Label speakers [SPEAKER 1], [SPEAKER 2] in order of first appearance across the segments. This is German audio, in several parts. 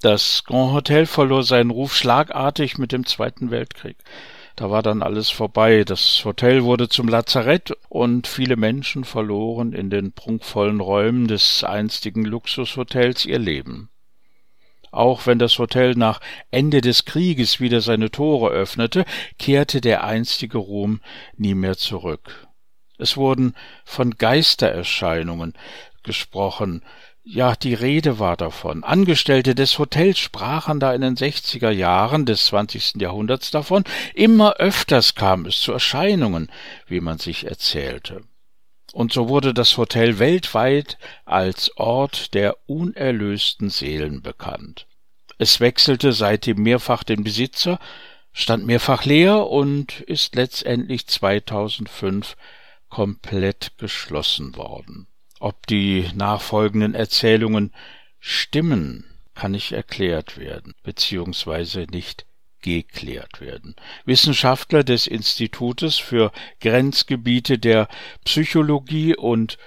[SPEAKER 1] Das Grand Hotel verlor seinen Ruf schlagartig mit dem Zweiten Weltkrieg. Da war dann alles vorbei. Das Hotel wurde zum Lazarett und viele Menschen verloren in den prunkvollen Räumen des einstigen Luxushotels ihr Leben. Auch wenn das Hotel nach Ende des Krieges wieder seine Tore öffnete, kehrte der einstige Ruhm nie mehr zurück. Es wurden von Geistererscheinungen gesprochen. Ja, die Rede war davon. Angestellte des Hotels sprachen da in den 60er Jahren des 20. Jahrhunderts davon. Immer öfters kam es zu Erscheinungen, wie man sich erzählte. Und so wurde das Hotel weltweit als Ort der unerlösten Seelen bekannt. Es wechselte seitdem mehrfach den Besitzer, stand mehrfach leer und ist letztendlich 2005 komplett geschlossen worden. Ob die nachfolgenden Erzählungen stimmen, kann nicht erklärt werden, beziehungsweise nicht geklärt werden. Wissenschaftler des Institutes für Grenzgebiete der Psychologie und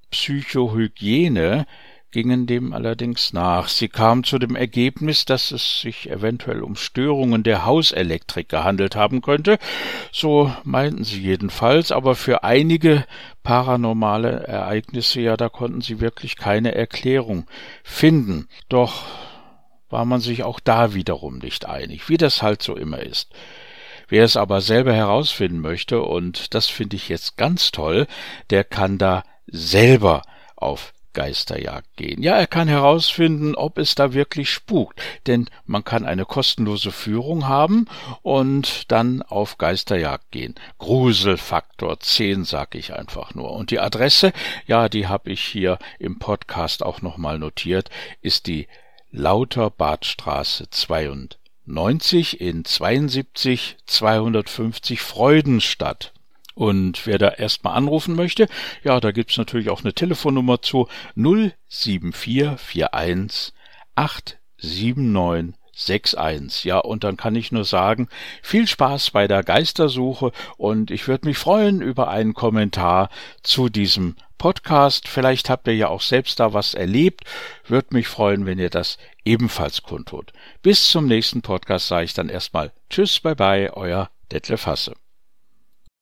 [SPEAKER 1] Psychohygiene gingen dem allerdings nach. Sie kamen zu dem Ergebnis, dass es sich eventuell um Störungen der Hauselektrik gehandelt haben könnte. So meinten sie jedenfalls, aber für einige paranormale Ereignisse, ja, da konnten sie wirklich keine Erklärung finden. Doch war man sich auch da wiederum nicht einig, wie das halt so immer ist. Wer es aber selber herausfinden möchte, und das finde ich jetzt ganz toll, der kann da selber auf Geisterjagd gehen. Ja, er kann herausfinden, ob es da wirklich spukt, denn man kann eine kostenlose Führung haben und dann auf Geisterjagd gehen. Gruselfaktor 10, sag ich einfach nur. Und die Adresse, ja, die habe ich hier im Podcast auch nochmal notiert, ist die Lauterbadstraße 92 in 72 250 Freudenstadt. Und wer da erstmal anrufen möchte, ja, da gibt's natürlich auch eine Telefonnummer zu 07441 87961. Ja, und dann kann ich nur sagen, viel Spaß bei der Geistersuche und ich würde mich freuen über einen Kommentar zu diesem Podcast. Vielleicht habt ihr ja auch selbst da was erlebt. Würde mich freuen, wenn ihr das ebenfalls kundtut. Bis zum nächsten Podcast sage ich dann erstmal Tschüss, bye bye, euer Detlef Hasse.